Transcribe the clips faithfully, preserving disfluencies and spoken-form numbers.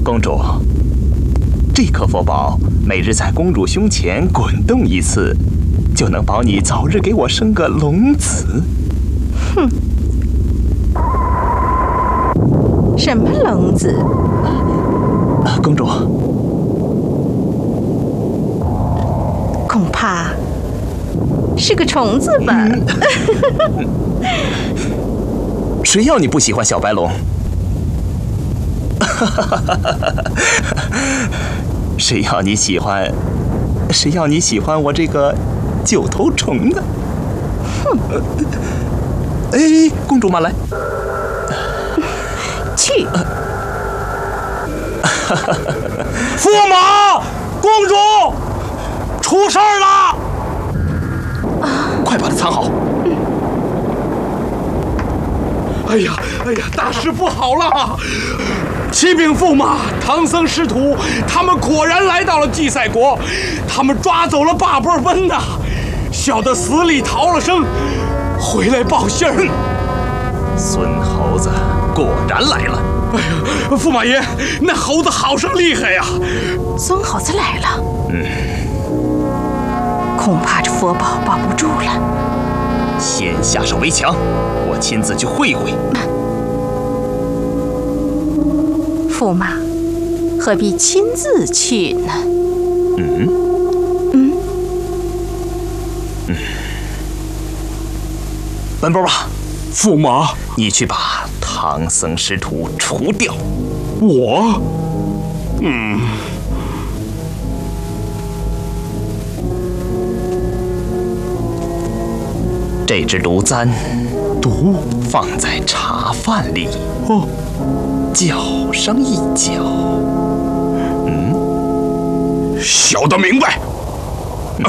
公主，这颗佛宝每日在公主胸前滚动一次，就能保你早日给我生个龙子。 哼，什么龙子？ 啊，公主， 恐怕是个虫子吧？ 嗯、谁要你不喜欢小白龙？谁要你喜欢？谁要你喜欢我这个九头虫呢？ 哼！ 哎，公主慢来。 去！ 驸马，公主，出事儿了！ 啊！快把它藏好。 嗯。 哎呀，哎呀，大事不好了！启禀驸马，唐僧师徒他们果然来到了祭赛国，他们抓走了八波奔呐，小的死里逃了生，回来报信儿。 孙猴子果然来了！ 哎呀，驸马爷，那猴子好生厉害呀！ 孙猴子来了， 嗯， 恐怕这佛宝保不住了。 先下手为强，我亲自去会会。 驸马，何必亲自去呢？ 嗯嗯嗯，奔波吧， 驸马， 你去把唐僧师徒除掉。 我，嗯， 这只毒簪， 毒放在茶饭里。 哦。 搅上一搅，嗯， 小的明白。 嗯，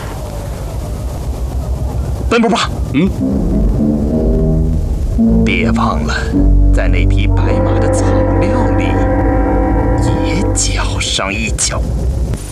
奔波吧， 嗯， 别忘了，在那匹白马的草料里也搅上一搅。